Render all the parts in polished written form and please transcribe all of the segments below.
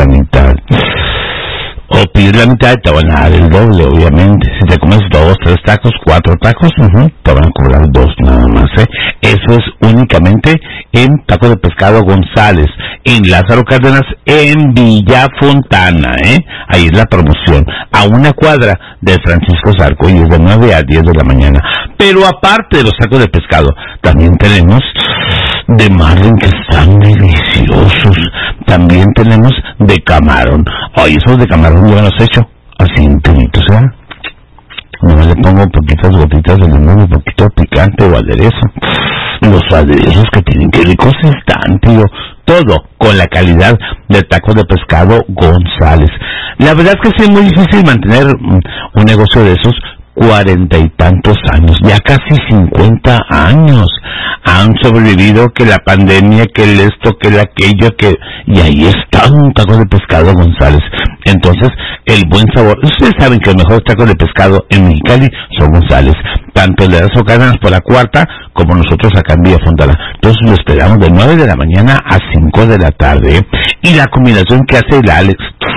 la mitad. O pides la mitad y te van a dar el doble, obviamente. Si te comes 2, 3 tacos, 4 tacos, te van a cobrar 2 nada más, ¿eh? Eso es únicamente en Taco de Pescado González, en Lázaro Cárdenas, en Villa Fontana, ¿eh? Ahí es la promoción, a una cuadra de Francisco Zarco, y es de 9 a 10 de la mañana. Pero aparte de los tacos de pescado, también tenemos de marlin, que están deliciosos. También tenemos de camarón. Ay, esos de camarón yo los he hecho así infinitos, ¿eh? Nomás le pongo poquitas gotitas de limón, un poquito picante o aderezo. Los aderezos que tienen, qué ricos están, tío. Todo con la calidad de Tacos de Pescado González. La verdad es que sí es muy difícil mantener un negocio de esos 40 y tantos años, ya casi 50 años. Han sobrevivido que la pandemia, que el esto, que el aquello, que... Y ahí está un Taco de Pescado González. Entonces, el buen sabor. Ustedes saben que el mejor taco de pescado en Mexicali son González. Tanto el de Lázaro Cárdenas por la cuarta, como nosotros acá en Villa Fontana. Entonces lo esperamos de 9 de la mañana a 5 de la tarde. Y la combinación que hace el Alex,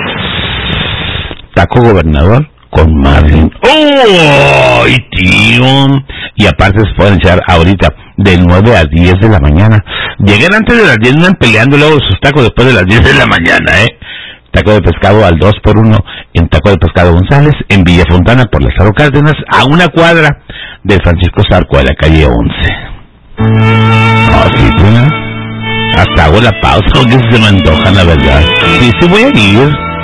taco gobernador con marlin. ¡Oh, tío! Y aparte se pueden echar ahorita de 9 a 10 de la mañana. Lleguen antes de las 10, andan peleando luego sus tacos después de las 10 de la mañana, ¿eh? Taco de pescado al 2x1 en Taco de Pescado González, en Villa Fontana por Lázaro Cárdenas, a una cuadra de Francisco Zarco, de la calle 11. Así, pues, hasta hago la pausa porque se me antoja, la verdad. Sí, voy a ir.